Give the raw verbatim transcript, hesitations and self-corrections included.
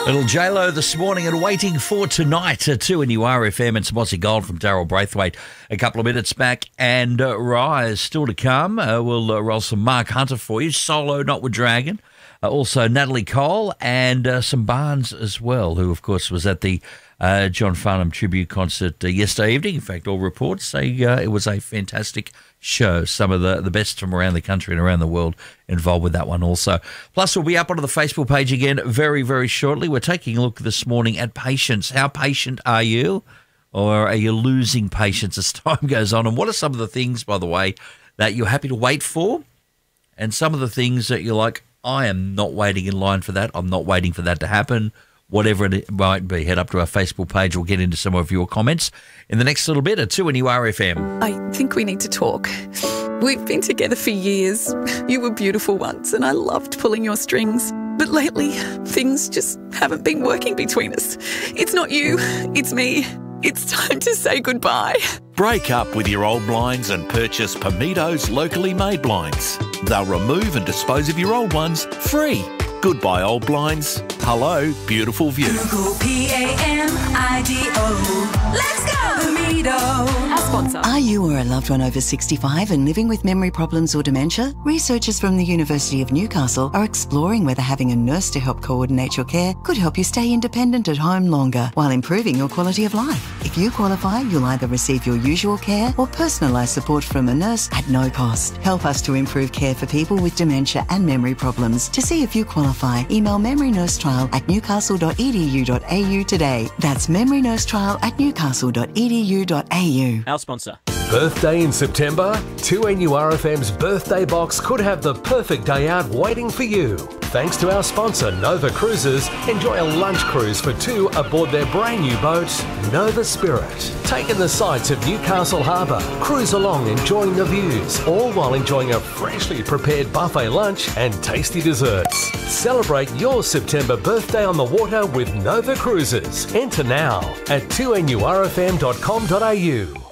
Little J-Lo this morning and waiting for tonight uh, to N U R F M and some Aussie Gold from Daryl Braithwaite a couple of minutes back. And uh, Rise still to come. Uh, we'll uh, roll some Mark Hunter for you. Solo, not with Dragon. Uh, also Natalie Cole and uh, some Barnes as well, who of course was at the uh, John Farnham tribute concert uh, yesterday evening. In fact, all reports say uh, it was a fantastic show. Some of the, the best from around the country and around the world involved with that one also. Plus, we'll be up onto the Facebook page again very, very shortly. We're taking a look this morning at patience. How patient are you? Or are you losing patience as time goes on? And what are some of the things, by the way, that you're happy to wait for? And some of the things that you're like, I am not waiting in line for that. I'm not waiting for that to happen. Whatever it might be, head up to our Facebook page. We'll get into some of your comments in the next little bit at two N U R F M. I think we need to talk. We've been together for years. You were beautiful once and I loved pulling your strings. But lately, things just haven't been working between us. It's not you, it's me. It's time to say goodbye. Break up with your old blinds and purchase Pamitos locally made blinds. They'll remove and dispose of your old ones free. Goodbye, old blinds. Hello, beautiful view. Google P A M I D O. Let's go! Pamito. Our sponsor. Are you or a loved one over sixty-five and living with memory problems or dementia? Researchers from the University of Newcastle are exploring whether having a nurse to help coordinate your care could help you stay independent at home longer while improving your quality of life. If you qualify, you'll either receive your usual care or personalised support from a nurse at no cost. Help us to improve care for people with dementia and memory problems. To see if you qualify, email memory nurse trial at newcastle dot e d u dot a u today. That's memory nurse trial at newcastle dot e d u dot a u. Our sponsor. Birthday in September? two N U R F M's birthday box could have the perfect day out waiting for you. Thanks to our sponsor, Nova Cruises, enjoy a lunch cruise for two aboard their brand new boat, Nova Spirit. Take in the sights of Newcastle Harbour, cruise along enjoying the views, all while enjoying a freshly prepared buffet lunch and tasty desserts. Celebrate your September birthday on the water with Nova Cruises. Enter now at two N U R F M dot com dot a u.